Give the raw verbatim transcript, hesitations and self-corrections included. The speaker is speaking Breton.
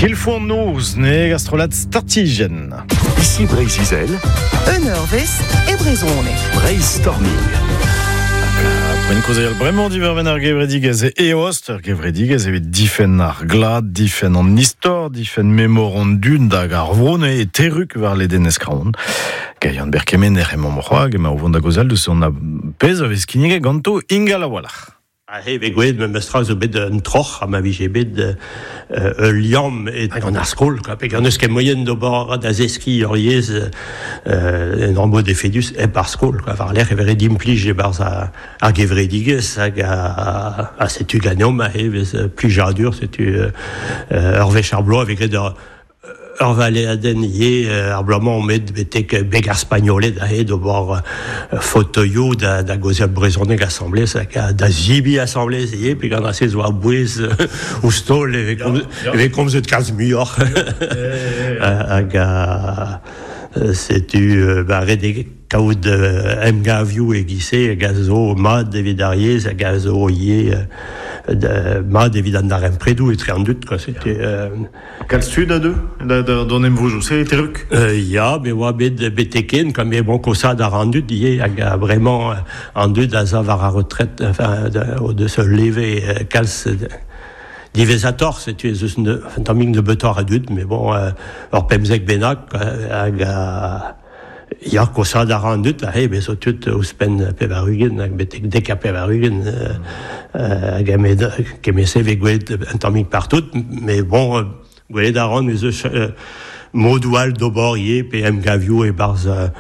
Qu'il faut nous, ne gastrolat startigen. Ici Brésil, un Orvest et Brezone. Brainstorming. Après une cause vraiment diverven ar gevredigez e ost, ar gevredigez evit difen ar glad, difen an istor, difen memoron dun da garvone e teruk var leden eskraon. Gaian berkemen er emam roag, ema ovon da gozal de son a pez a veskinige ganto inga la walach. Ah, hey, ve gwed, me mestra zo bet un troch, a ma vije bet un liam et an ar skol, quoi. Pek an eus ket moyen d'ober da zeski ur yez en rambo de fedus e par skol, quoi. Var l'air evere dimplij e barz ar gevredigez hag a, a setu ganeom a he vez plij ar dur, setu ur vech ar blo avec ur ur vale aden ye ar blamant met betek beg ar spagnolet da he d'ober fotoio da, da gozet brezhoneg assemblez hag a da zibi assemblez ye, pe gant ase zo a bouez ou stol evek komzet kalz muioc'h hag a setu ba redeg kaout em gavioù e gise hag a zo mad evit ar yez hag a zo ye mad evit an dar empredou e tre an dut, quoi. C'était Kal stud a deux da don em voujou, se teruk? Ya, be oa bet beteken, comme e bon kosa dar an dut ye hag a vraiment an dut a zav ar a retraite, enfin de se lever kalz divez a tor, setu ez eus un tammig de betor a dut, mais bon, ur pemzek bennak hag a ya kosa dar an dut, he, be zo tut ouspen pevarugen, hag betek dek a pevarugen, hag a med kemese ve gwed un tammig partout, mais bon, gwed ar an eus eus modoual d'obor ye, pe em gavioù e barz